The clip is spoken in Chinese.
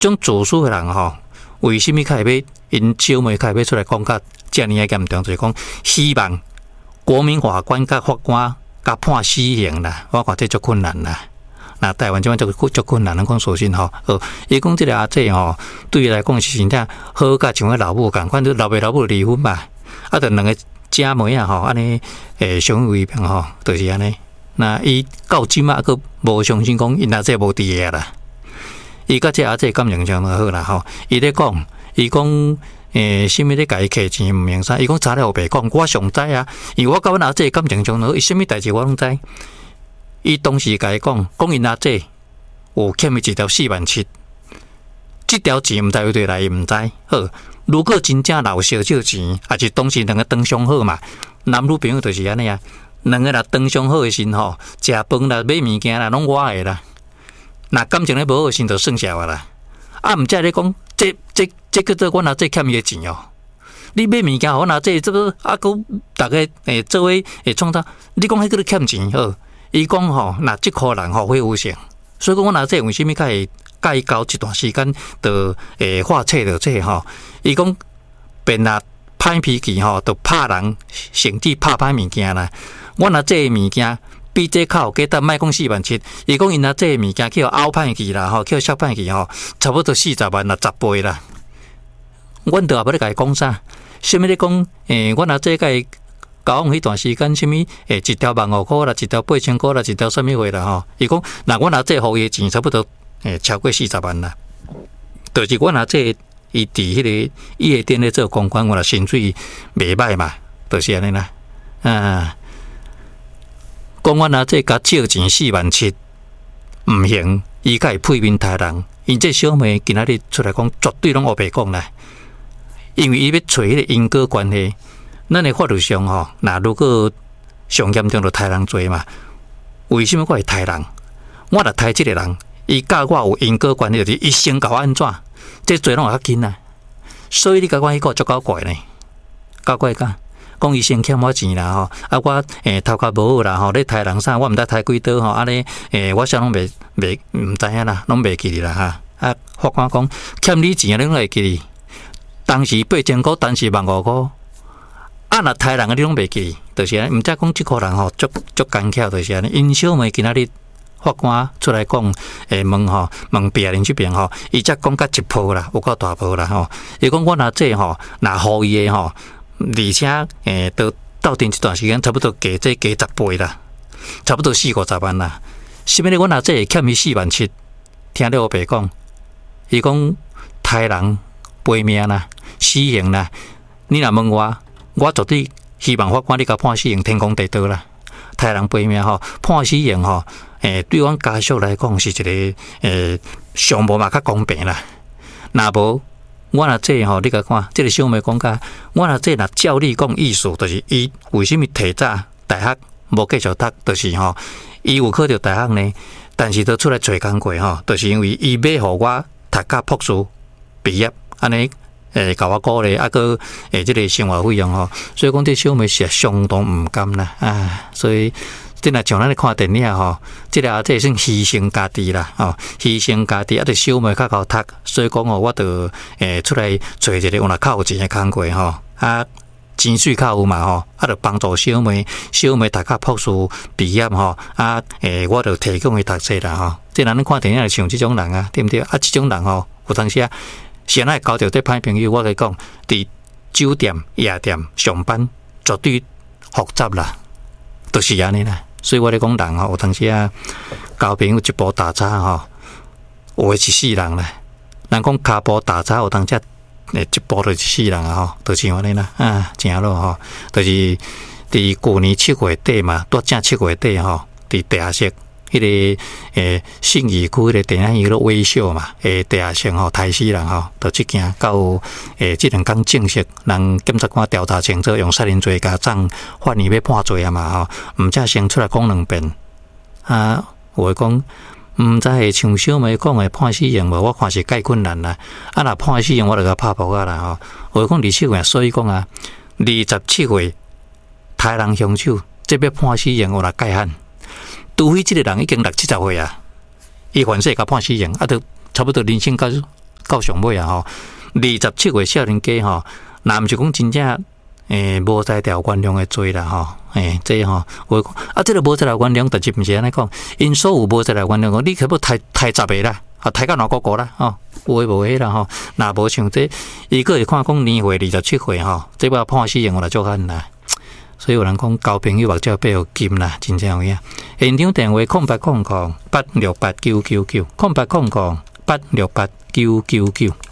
种自私的人吼，为什么开始因小妹开始出来讲甲遮尔严重，就是讲希望国民法官甲法官甲判死刑啦，我看这足困难啦。那台湾这边足困难，咱讲说真吼，伊讲这个阿姐吼，对伊来讲是真正好甲像个老母共款，老爸老母离婚吧，啊，就两个姐妹啊吼，安尼相依为命吼，就是安尼。那伊到即马佫无相信讲因阿姐无伫个啦，伊甲这阿姐感情上好啦吼，伊咧讲，伊讲什么咧甲伊摕钱毋明啥，伊讲查了后白讲，我上知啊，因为我甲阮阿姐感情上好，伊什么代志我拢知。伊当时甲伊讲因阿姐有欠伊一条47000，这条钱毋知有对来，伊毋知。好，如果真正有少少钱，也是当时两个当相好嘛，男女朋友就是安尼啊。两个若当相好的时吼，食饭啦、买物件啦，拢我的啦。那感情咧无好的时，就算啥啦。啊，毋则咧讲，这叫做阮阿姐欠伊的钱哦。你买物件，阮阿姐这个啊，佮大家做伙创造，你讲迄个欠钱好？伊讲吼，那即箍人吼会有性，所以讲阮阿姐为虾米甲伊交一段时间，就化切着这吼。伊讲变啊歹脾气吼，就拍人，甚至拍歹物件啦。阮阿姐物件比这较有价值，莫讲47000，伊讲因阿姐物件叫凹歹去啦，吼，叫削歹去吼，差不多40万啦，10倍啦。阮就也无咧甲伊讲啥，什么咧讲？阮阿姐甲伊交往迄段时间，什么一条15000啦，一条8000块啦，一条什么货啦吼？伊讲，那阮阿姐付伊钱差不多超过40万啦。就是阮阿姐伊伫迄个夜店咧做公关，我啦薪水袂歹嘛，就是安尼啦。讲阮阿姐甲借钱47000，毋行，伊甲伊配面杀人。因这小妹今仔日出来讲，绝对拢黑白讲啦。因为伊要找迄个因果关系，咱的法律上吼，那如果上严重就杀人罪嘛。为什么我会杀人？我若杀即个人，伊甲我有因果关系，就是一生甲我安怎？这罪拢会较紧啊。所以你甲我迄个足够怪呢，够怪噶。讲伊先欠我钱啦吼，啊我头壳无好啦吼，咧杀人啥，我毋知杀几刀吼，安尼我啥拢袂毋知影啦，拢袂记哩啦哈。啊法官讲欠你钱，你拢会记哩。当时8000块，当时15000块，啊若杀人你拢袂记，就是安尼。毋则讲即个人吼，足干巧，就是安尼。因小妹今仔日法官出来讲，问别人这边吼，伊则讲甲一鋪啦，有够大鋪啦吼。伊讲我若这吼，若互伊的吼。而且都斗阵一段时间，差不多加10倍啦，差不多40-50万啦。什么咧？阮阿姐欠伊47000，听了我爸讲，伊讲杀人赔命啦，死刑啦。你若问我绝对希望法官你甲判死刑，天公地道啦。杀人赔命吼，判死刑吼，对阮家属来讲是一个上无嘛较公平啦。若无。我若这吼，你甲看，这个小妹讲甲，我若这若照你讲意思，就是伊为什么提早大学无继续读，就是吼，伊有考到大学呢，但是都出来找工过吼，就是因为伊要互我读甲博士毕业，安尼甲我鼓励，啊个这个生活费用吼，所以讲这小妹是相当毋甘啦啊，所以。即若像咱咧看电影吼，即个阿姐算牺牲家己啦，吼，牺牲家己，啊，着小妹较够读，所以讲吼，我着出来找一个有若较有钱的工课吼，啊，钱水较有嘛吼，啊，着帮助小妹读较博士毕业吼，啊，我着提供伊读册啦吼。即咱看电影像即种人啊，对毋对？啊，即种人吼，有当时啊，先来交着对歹朋友，我甲伊讲，伫酒店、夜店上班绝对复杂啦，就是安尼啦。所以我咧讲人吼，有当时啊，交朋友一步踏差吼，有诶一世人啦。人讲骹步踏差，有当时一步就一世人啊吼，就像安尼啦啊，正咯吼，就是伫旧年7月底嘛，拄正7月底吼，伫地下室迄个信义区迄个电影院微笑嘛，地下室吼，杀死人吼，就即件到即2天正式，人检察官调查清楚，用杀人罪加总法院要判罪啊嘛吼，毋则先出来讲2遍啊，有诶讲。毋知会像小妹讲诶判死刑无？我看是介困难啦。啊，若判死刑，我著甲拍爆啊啦吼。有讲27月，所以讲啊，27月杀人凶手，这要判死刑有若界限。除非即个人已经60-70岁啊，伊犯事甲判死刑，啊，都差不多人生到到上尾啊吼，27岁少年家吼，若毋是讲真正无在条原谅的罪啦吼，这吼我啊，这个无在条原谅，但是毋是安尼讲，因所有无在条原谅讲，你可要抬10个啦，抬到哪个啦吼，有诶无诶啦吼，若无像这，伊个会看讲年岁27岁吼，这要判死刑我来做汉啦。所以有人讲交朋友目睭必有金啦，真正有影。现场电话0800868999，0800868999。